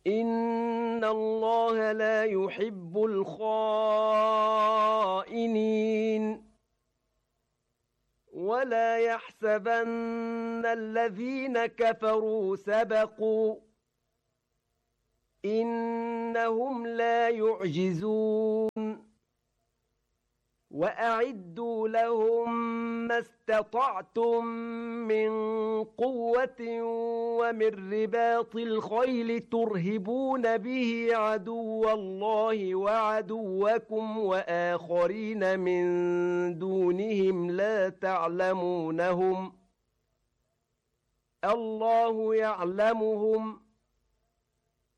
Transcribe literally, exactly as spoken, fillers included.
إن الله لا يحب الخائنين ولا يحسبن الذين كفروا سبقوا إنهم لا يعجزون وأعدوا لهم ما استطعتم من قوة ومن رباط الخيل ترهبون به عدو الله وعدوكم وآخرين من دونهم لا تعلمونهم الله يعلمهم